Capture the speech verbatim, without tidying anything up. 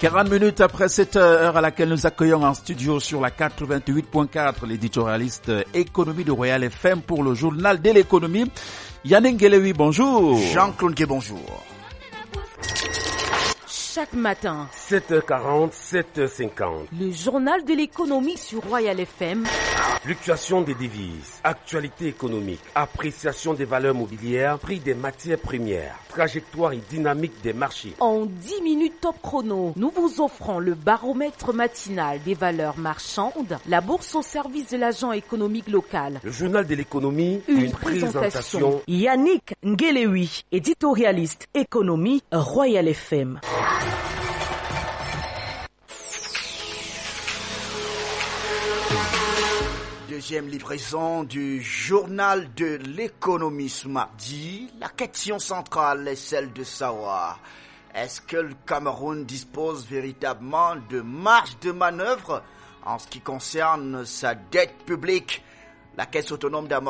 quarante minutes après cette heure à laquelle nous accueillons en studio sur la quatre-vingt-huit point quatre l'éditorialiste économie de Royal F M pour le journal de l'économie. Yannick Guélewi, bonjour. Jean-Claude Gué, bonjour. Chaque matin, sept heures quarante, sept heures cinquante. Le journal de l'économie sur Royal F M. Fluctuation des devises, actualité économique, appréciation des valeurs mobilières, prix des matières premières, trajectoire et dynamique des marchés. En dix minutes top chrono, nous vous offrons le baromètre matinal des valeurs marchandes, la bourse au service de l'agent économique local. Le journal de l'économie, une, une présentation. présentation. Yannick Nguelewi, éditorialiste économie Royal F M. Deuxième livraison du journal de l'économie ce mardi. La question centrale est celle de savoir, est-ce que le Cameroun dispose véritablement de marge de manœuvre en ce qui concerne sa dette publique? La Caisse autonome d'amortissement